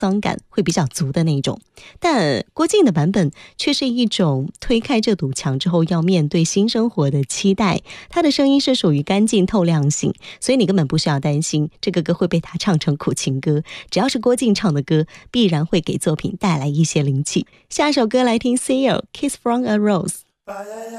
桑感会比较足的那种。但郭靖的版本却是一种推开这堵墙之后要面对新生活的期待，他的声音是属于干净透亮型，所以你根本不需要担心这个歌会被他唱成苦情歌，只要是郭靖唱的歌必然会给作品带来一些灵气。下一首歌来听 Seal Kiss from a Rose。